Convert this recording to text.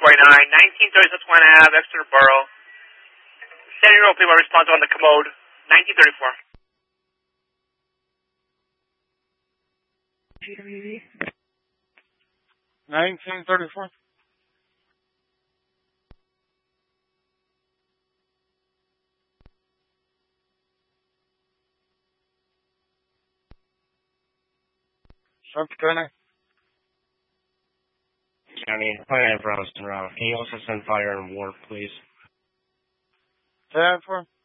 1930 Susquehanna Ave, Exeter Borough. San Diego, people responsible on the commode, 1934. GWV. 1934. Susquehanna. County, Plan Brownston Route. Can you also send fire and warp, please? 10-4.